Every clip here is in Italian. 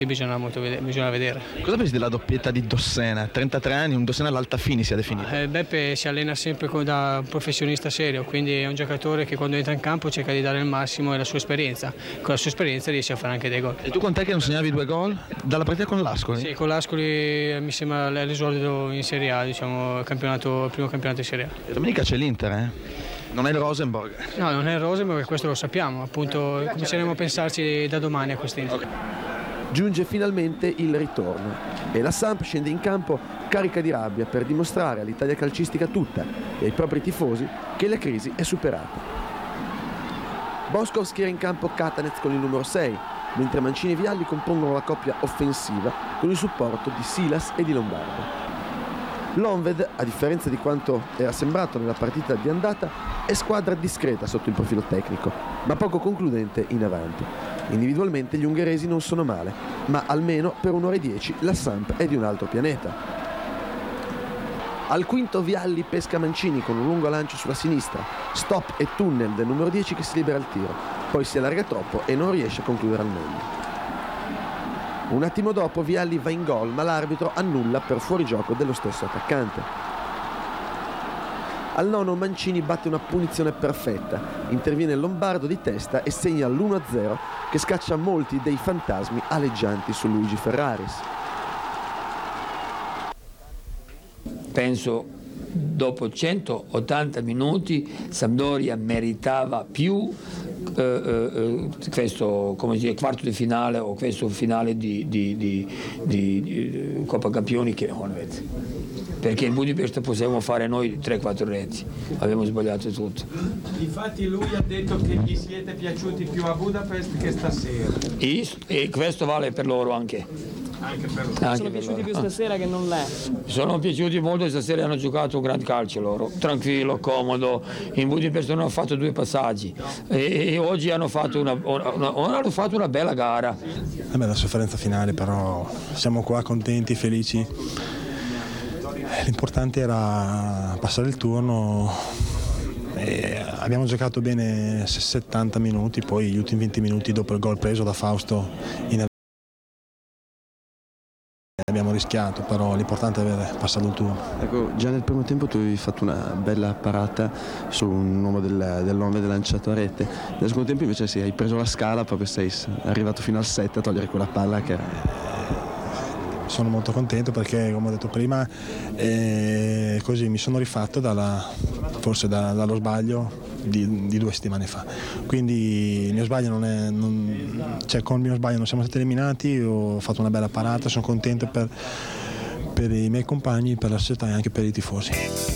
Bisogna vedere. Cosa pensi della doppietta di Dossena? 33 anni, un Dossena all'alta fine si è definito. Beppe si allena sempre da un professionista serio, quindi è un giocatore che quando entra in campo cerca di dare il massimo e la sua esperienza. Con la sua esperienza riesce a fare anche dei gol. E tu quant'è che non segnavi 2 gol? Dalla partita con l'Ascoli? Sì, con l'Ascoli mi sembra l'esordio in Serie A, diciamo, il primo campionato di Serie A. E domenica c'è l'Inter, eh? Non è il Rosenborg. No, non è il Rosenborg, questo lo sappiamo, appunto cominceremo a pensarci da domani a quest'Inter. Okay. Giunge finalmente il ritorno e la Samp scende in campo carica di rabbia per dimostrare all'Italia calcistica tutta e ai propri tifosi che la crisi è superata. Boskov schiera in campo Katanec con il numero 6, mentre Mancini e Vialli compongono la coppia offensiva con il supporto di Silas e di Lombardo. L'Onved, a differenza di quanto era sembrato nella partita di andata, è squadra discreta sotto il profilo tecnico, ma poco concludente in avanti. Individualmente gli ungheresi non sono male, ma almeno per 1 ora e 10 la Samp è di un altro pianeta. Al quinto Vialli pesca Mancini con un lungo lancio sulla sinistra, stop e tunnel del numero 10 che si libera al tiro, poi si allarga troppo e non riesce a concludere al meglio. Un attimo dopo Vialli va in gol, ma l'arbitro annulla per fuorigioco dello stesso attaccante. Al nono Mancini batte una punizione perfetta, interviene Lombardo di testa e segna l'1-0 che scaccia molti dei fantasmi aleggianti su Luigi Ferraris. Penso dopo 180 minuti Sampdoria meritava più questo quarto di finale o questo finale di Coppa Campioni che Honved, perché in Budapest possiamo fare noi 3-4 reti, abbiamo sbagliato tutto. Infatti lui ha detto che gli siete piaciuti più a Budapest che stasera. E questo vale per loro anche. Anche per loro. Anche sono piaciuti più stasera che non lei. Sono piaciuti molto, stasera hanno giocato un gran calcio loro, tranquillo, comodo. In Budapest hanno fatto 2 passaggi e oggi hanno fatto una bella gara. La sofferenza finale, però siamo qua contenti, felici. L'importante era passare il turno. Abbiamo giocato bene 70 minuti, poi gli ultimi 20 minuti dopo il gol preso da Fausto abbiamo rischiato, però l'importante è aver passato il turno. Ecco, già nel primo tempo tu avevi fatto una bella parata su un uomo dell'Onved lanciato a rete. Nel secondo tempo invece hai preso la scala, proprio sei arrivato fino al 7 a togliere quella palla che era... Sono molto contento perché, come ho detto prima, così mi sono rifatto forse dallo sbaglio di 2 settimane fa. Quindi il mio sbaglio con il mio sbaglio non siamo stati eliminati, ho fatto una bella parata, sono contento per i miei compagni, per la società e anche per i tifosi.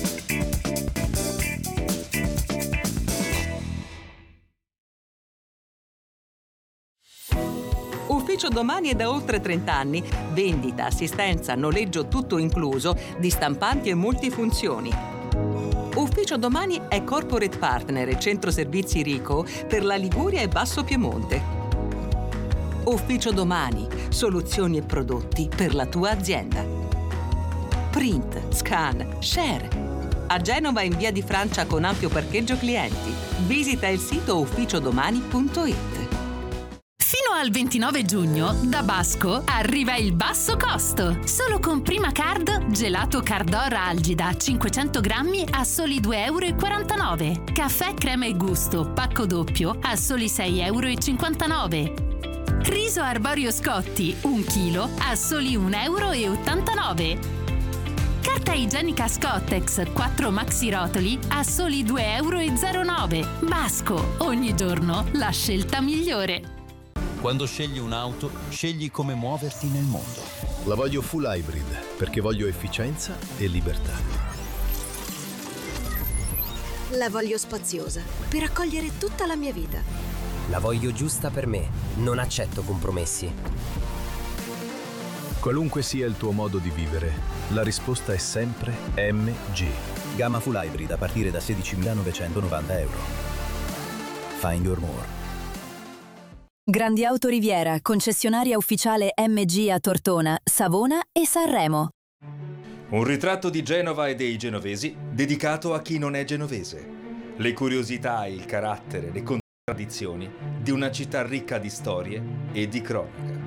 Ufficio Domani è da oltre 30 anni. Vendita, assistenza, noleggio tutto incluso di stampanti e multifunzioni. Ufficio Domani è corporate partner e centro servizi Rico per la Liguria e Basso Piemonte. Ufficio Domani, soluzioni e prodotti per la tua azienda. Print, scan, share. A Genova in via di Francia con ampio parcheggio clienti. Visita il sito ufficiodomani.it. Fino al 29 giugno, da Basco, arriva il basso costo. Solo con Prima Card, gelato Cardora Algida 500 grammi a soli 2,49 €. Caffè crema e gusto, pacco doppio a soli 6,59 €. Riso arborio Scotti, 1 chilo a soli 1,89 €. Carta igienica Scottex 4 maxi rotoli a soli 2,09 €. Basco, ogni giorno la scelta migliore. Quando scegli un'auto, scegli come muoverti nel mondo. La voglio full hybrid perché voglio efficienza e libertà. La voglio spaziosa per accogliere tutta la mia vita. La voglio giusta per me, non accetto compromessi. Qualunque sia il tuo modo di vivere, la risposta è sempre MG. Gamma full hybrid a partire da 16.990 €. Find your more. Grandi Auto Riviera, concessionaria ufficiale MG a Tortona, Savona e Sanremo. Un ritratto di Genova e dei genovesi dedicato a chi non è genovese. Le curiosità, il carattere, le contraddizioni di una città ricca di storie e di cronaca.